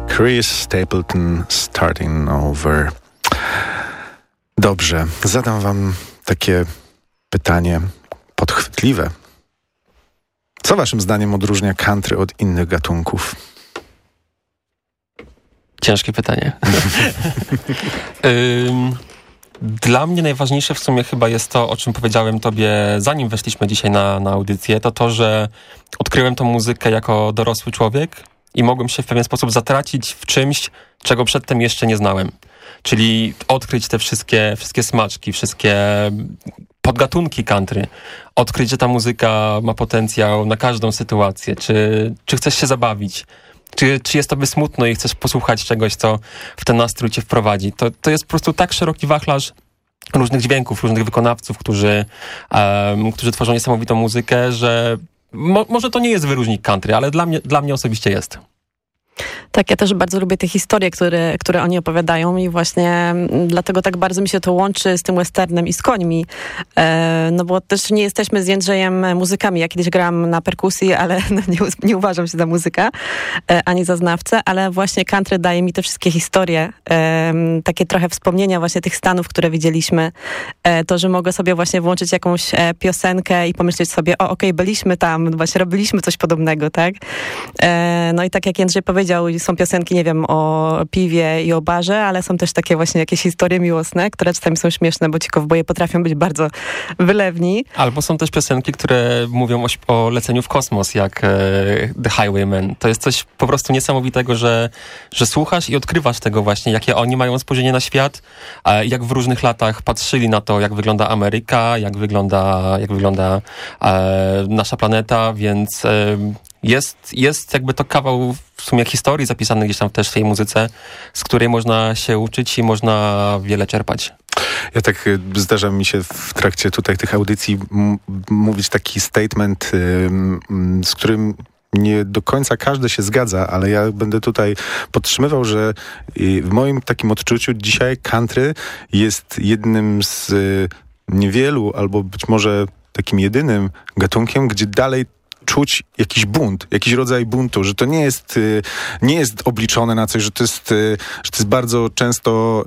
Chris Stapleton, Starting Over. Dobrze, zadam wam takie pytanie podchwytliwe. Co waszym zdaniem odróżnia country od innych gatunków? Ciężkie pytanie. Dla mnie najważniejsze w sumie chyba jest to, o czym powiedziałem tobie, zanim weszliśmy dzisiaj na audycję, to, że odkryłem tą muzykę jako dorosły człowiek i mogłem się w pewien sposób zatracić w czymś, czego przedtem jeszcze nie znałem. Czyli odkryć te wszystkie smaczki, wszystkie podgatunki country. Odkryć, że ta muzyka ma potencjał na każdą sytuację. Czy chcesz się zabawić? Czy jest tobie smutno i chcesz posłuchać czegoś, co w ten nastrój cię wprowadzi? To jest po prostu tak szeroki wachlarz różnych dźwięków, różnych wykonawców, którzy tworzą niesamowitą muzykę, że może to nie jest wyróżnik country, ale dla mnie osobiście jest. Tak, ja też bardzo lubię te historie, które oni opowiadają i właśnie dlatego tak bardzo mi się to łączy z tym westernem i z końmi. No bo też nie jesteśmy z Jędrzejem muzykami. Ja kiedyś grałam na perkusji, ale nie uważam się za muzyka, ani za znawcę, ale właśnie country daje mi te wszystkie historie, takie trochę wspomnienia właśnie tych stanów, które widzieliśmy. To, że mogę sobie właśnie włączyć jakąś piosenkę i pomyśleć sobie, okej, byliśmy tam, właśnie robiliśmy coś podobnego, tak? No i tak jak Jędrzej powiedział, są piosenki, nie wiem, o piwie i o barze, ale są też takie właśnie jakieś historie miłosne, które czasami są śmieszne, bo ci kowboje potrafią być bardzo wylewni. Albo są też piosenki, które mówią o leceniu w kosmos, jak The Highwayman. To jest coś po prostu niesamowitego, że słuchasz i odkrywasz tego właśnie, jakie oni mają spojrzenie na świat, jak w różnych latach patrzyli na to, jak wygląda Ameryka, jak wygląda nasza planeta, więc jest jakby to kawał w sumie historii zapisanych gdzieś tam też w tej muzyce, z której można się uczyć i można wiele czerpać. Ja tak zdarza mi się w trakcie tutaj tych audycji mówić taki statement, z którym nie do końca każdy się zgadza, ale ja będę tutaj podtrzymywał, że w moim takim odczuciu dzisiaj country jest jednym z niewielu, albo być może takim jedynym gatunkiem, gdzie dalej czuć jakiś bunt, jakiś rodzaj buntu, że to nie jest obliczone na coś, że to jest bardzo często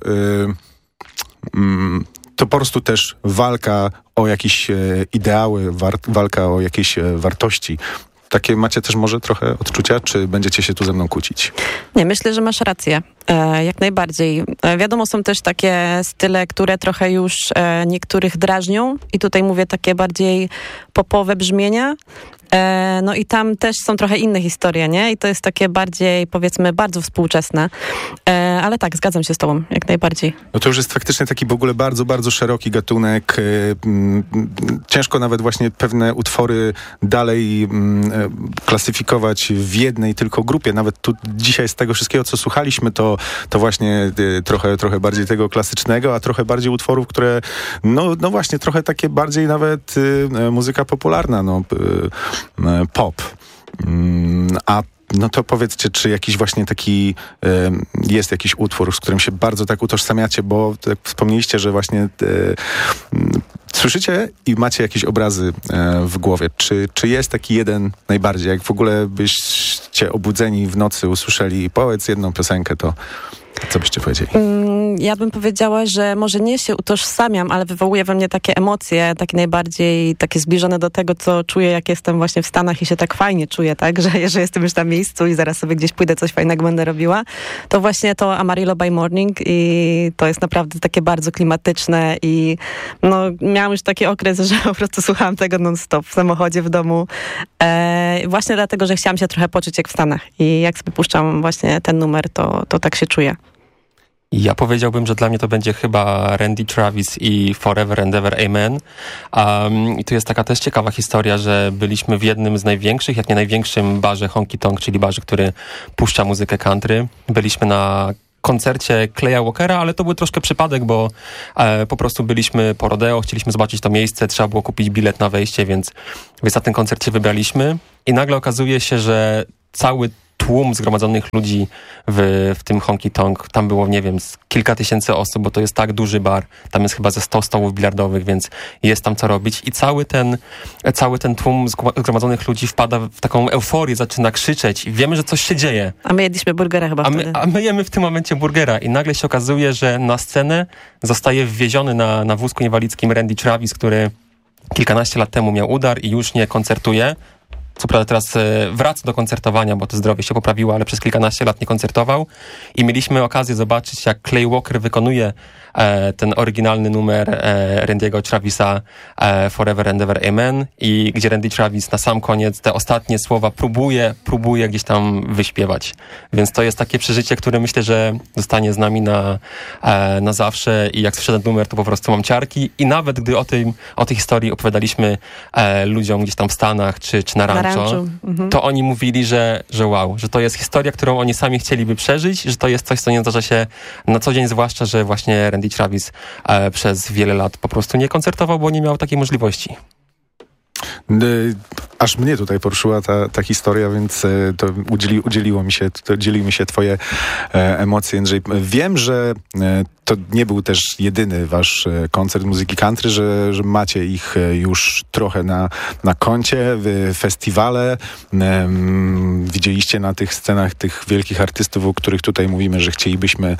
to po prostu też walka o jakieś ideały, walka o jakieś wartości. Takie macie też może trochę odczucia, czy będziecie się tu ze mną kłócić? Nie, myślę, że masz rację. Jak najbardziej. Wiadomo, są też takie style, które trochę już niektórych drażnią i tutaj mówię takie bardziej popowe brzmienia. No i tam też są trochę inne historie, nie? I to jest takie bardziej, powiedzmy, bardzo współczesne. Ale tak, zgadzam się z tobą, jak najbardziej. No to już jest faktycznie taki w ogóle bardzo, bardzo szeroki gatunek. Ciężko nawet właśnie pewne utwory dalej klasyfikować w jednej tylko grupie. Nawet tu dzisiaj z tego wszystkiego, co słuchaliśmy, to właśnie trochę bardziej tego klasycznego, a trochę bardziej utworów, które no właśnie trochę takie bardziej nawet muzyka popularna, pop. A no to powiedzcie, czy jakiś właśnie taki jest jakiś utwór, z którym się bardzo tak utożsamiacie, bo tak wspomnieliście, że właśnie słyszycie i macie jakieś obrazy w głowie. Czy jest taki jeden najbardziej? Jak w ogóle byście obudzeni w nocy usłyszeli powiedz jedną piosenkę, to co byście powiedzieli? Ja bym powiedziała, że może nie się utożsamiam, ale wywołuje we mnie takie emocje, takie najbardziej takie zbliżone do tego, co czuję, jak jestem właśnie w Stanach i się tak fajnie czuję, tak, że jestem już na miejscu i zaraz sobie gdzieś pójdę, coś fajnego będę robiła. To właśnie to Amarillo by Morning i to jest naprawdę takie bardzo klimatyczne i no miałam już taki okres, że po prostu słuchałam tego non-stop w samochodzie, w domu. Właśnie dlatego, że chciałam się trochę poczuć jak w Stanach i jak sobie puszczam właśnie ten numer, to tak się czuję. Ja powiedziałbym, że dla mnie to będzie chyba Randy Travis i Forever and Ever Amen. I tu jest taka też ciekawa historia, że byliśmy w jednym z największych, jak nie największym barze Honky Tonk, czyli barze, który puszcza muzykę country. Byliśmy na koncercie Claya Walkera, ale to był troszkę przypadek, bo po prostu byliśmy po rodeo, chcieliśmy zobaczyć to miejsce, trzeba było kupić bilet na wejście, więc na ten koncert się wybraliśmy i nagle okazuje się, że cały tłum zgromadzonych ludzi w tym Honky Tonk. Tam było, nie wiem, kilka tysięcy osób, bo to jest tak duży bar. Tam jest chyba ze 100 stołów bilardowych, więc jest tam co robić. I cały ten tłum zgromadzonych ludzi wpada w taką euforię, zaczyna krzyczeć i wiemy, że coś się dzieje. A my jedliśmy burgera chyba wtedy. A my jemy w tym momencie burgera i nagle się okazuje, że na scenę zostaje wwieziony na wózku inwalidzkim Randy Travis, który kilkanaście lat temu miał udar i już nie koncertuje. Co prawda teraz wraca do koncertowania, bo to zdrowie się poprawiło, ale przez kilkanaście lat nie koncertował. I mieliśmy okazję zobaczyć, jak Clay Walker wykonuje ten oryginalny numer Randy'ego Travisa Forever and Ever Amen i gdzie Randy Travis na sam koniec te ostatnie słowa próbuje gdzieś tam wyśpiewać. Więc to jest takie przeżycie, które myślę, że zostanie z nami na zawsze i jak słyszę ten numer, to po prostu mam ciarki i nawet gdy o tej historii opowiadaliśmy ludziom gdzieś tam w Stanach czy na rancho, to oni mówili, że wow, że to jest historia, którą oni sami chcieliby przeżyć, że to jest coś, co nie zdarza się na co dzień, zwłaszcza, że właśnie Randy Travis przez wiele lat po prostu nie koncertował, bo nie miał takiej możliwości. Aż mnie tutaj poruszyła ta historia, więc to udzieliły mi się twoje emocje, Jędrzej. Wiem, że to nie był też jedyny wasz koncert muzyki country, że macie ich już trochę na koncie, festiwale. Widzieliście na tych scenach tych wielkich artystów, o których tutaj mówimy, że chcielibyśmy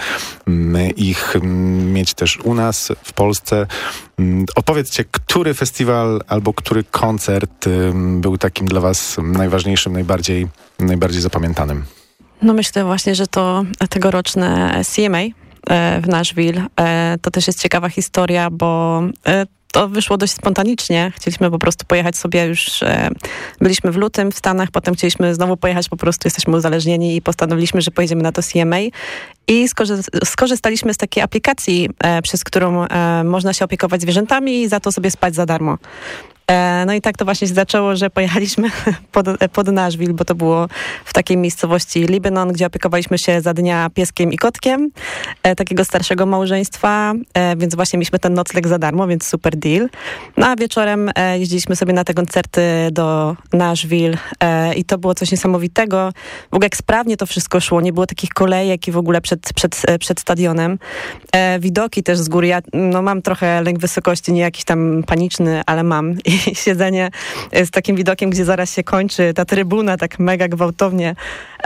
ich mieć też u nas w Polsce. Opowiedzcie, który festiwal albo który koncert był takim dla was najważniejszym, najbardziej zapamiętanym? No myślę właśnie, że to tegoroczne CMA w Nashville. To też jest ciekawa historia, bo to wyszło dość spontanicznie. Chcieliśmy po prostu pojechać sobie już, byliśmy w lutym w Stanach, potem chcieliśmy znowu pojechać, po prostu jesteśmy uzależnieni i postanowiliśmy, że pojedziemy na to CMA. I skorzystaliśmy z takiej aplikacji, przez którą można się opiekować zwierzętami i za to sobie spać za darmo. No i tak to właśnie się zaczęło, że pojechaliśmy pod Nashville, bo to było w takiej miejscowości Lebanon, gdzie opiekowaliśmy się za dnia pieskiem i kotkiem takiego starszego małżeństwa, więc właśnie mieliśmy ten nocleg za darmo, więc super deal. No a wieczorem jeździliśmy sobie na te koncerty do Nashville i to było coś niesamowitego. W ogóle jak sprawnie to wszystko szło, nie było takich kolejek i w ogóle przed stadionem. Widoki też z góry, ja mam trochę lęk wysokości, nie jakiś tam paniczny, ale mam. I siedzenie z takim widokiem, gdzie zaraz się kończy ta trybuna tak mega gwałtownie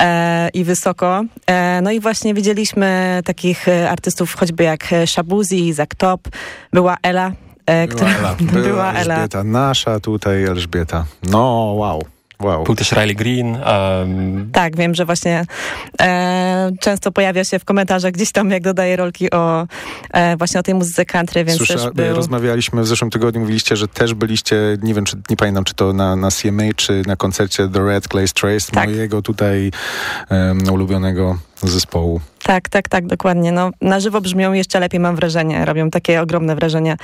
i wysoko. No i właśnie widzieliśmy takich artystów choćby jak Shabuzi, Zach Top, była Ella, była Elżbieta, nasza tutaj Elżbieta. No, wow. Był też Riley Green. Tak, wiem, że właśnie często pojawia się w komentarzach gdzieś tam, jak dodaję rolki właśnie o tej muzyce country, więc też rozmawialiśmy w zeszłym tygodniu, mówiliście, że też byliście, nie wiem, nie pamiętam, czy to na CMA, czy na koncercie The Red Clay Trace, tak. Mojego tutaj ulubionego zespołu. Tak, dokładnie. No, na żywo brzmią jeszcze lepiej, mam wrażenie. Robią takie ogromne wrażenie.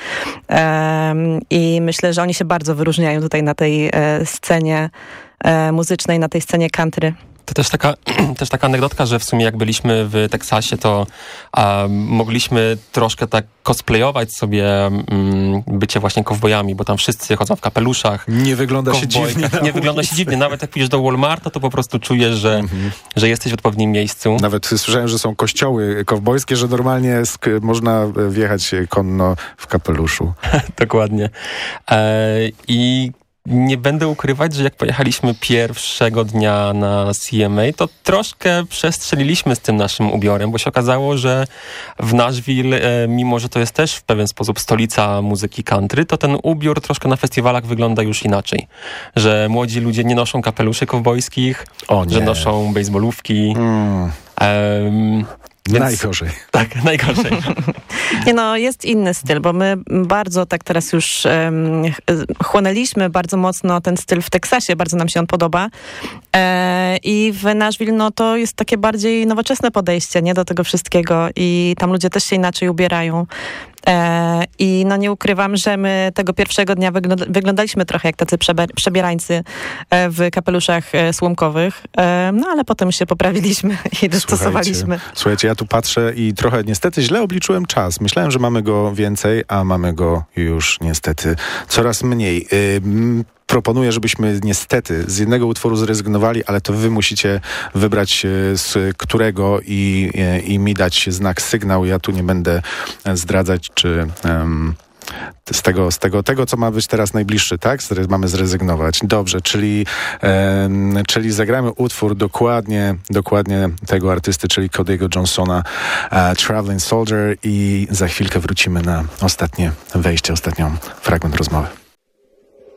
I myślę, że oni się bardzo wyróżniają tutaj na tej scenie muzycznej, na tej scenie country. To też taka anegdotka, że w sumie jak byliśmy w Teksasie, to mogliśmy troszkę tak cosplayować sobie bycie właśnie kowbojami, bo tam wszyscy chodzą w kapeluszach. Nie wygląda się dziwnie. Nie wygląda się dziwnie. Nawet jak pójdziesz do Walmarta, to po prostu czujesz, że jesteś w odpowiednim miejscu. Nawet słyszałem, że są kościoły kowbojskie, że normalnie można wjechać konno w kapeluszu. Dokładnie. I nie będę ukrywać, że jak pojechaliśmy pierwszego dnia na CMA, to troszkę przestrzeliliśmy z tym naszym ubiorem, bo się okazało, że w Nashville, mimo że to jest też w pewien sposób stolica muzyki country, to ten ubiór troszkę na festiwalach wygląda już inaczej. Że młodzi ludzie nie noszą kapeluszy kowbojskich, że noszą bejsbolówki. Więc, najgorzej. Tak, najgorzej. Nie no, jest inny styl, bo my bardzo tak teraz już chłonęliśmy bardzo mocno ten styl w Teksasie, bardzo nam się on podoba. I w Nashville no to jest takie bardziej nowoczesne podejście, nie, do tego wszystkiego i tam ludzie też się inaczej ubierają. I no nie ukrywam, że my tego pierwszego dnia wyglądaliśmy trochę jak tacy przebierańcy w kapeluszach słomkowych, no ale potem się poprawiliśmy i dostosowaliśmy. Słuchajcie, ja tu patrzę i trochę niestety źle obliczyłem czas. Myślałem, że mamy go więcej, a mamy go już niestety coraz mniej. proponuję, żebyśmy niestety z jednego utworu zrezygnowali, ale to wy musicie wybrać z którego i mi dać znak, sygnał. Ja tu nie będę zdradzać, czy z tego, co ma być teraz najbliższy, tak? Mamy zrezygnować. Dobrze, czyli zagramy utwór dokładnie tego artysty, czyli Cody'ego Johnsona, Traveling Soldier, i za chwilkę wrócimy na ostatnie wejście, ostatnią fragment rozmowy.